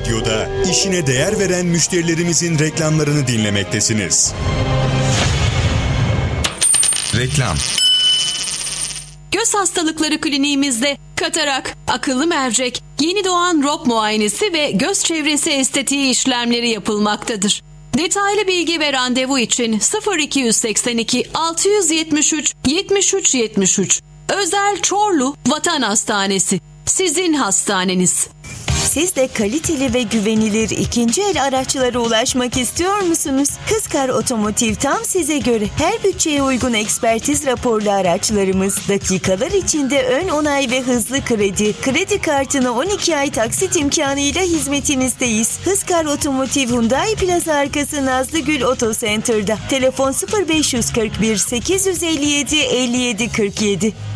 Radyo'da işine değer veren müşterilerimizin reklamlarını dinlemektesiniz. Reklam. Göz hastalıkları kliniğimizde katarak, akıllı mercek, yeni doğan ROP muayenesi ve göz çevresi estetiği işlemleri yapılmaktadır. Detaylı bilgi ve randevu için 0282 673 73 73. Özel Çorlu Vatan Hastanesi. Sizin hastaneniz. Siz de kaliteli ve güvenilir ikinci el araçlara ulaşmak istiyor musunuz? Hızkar Otomotiv tam size göre. Her bütçeye uygun ekspertiz raporlu araçlarımız, dakikalar içinde ön onay ve hızlı kredi kartına 12 ay taksit imkanıyla hizmetinizdeyiz. Hızkar Otomotiv Hyundai Plaza arkası Nazlıgül Oto Center'da. Telefon 0541 857 57 47.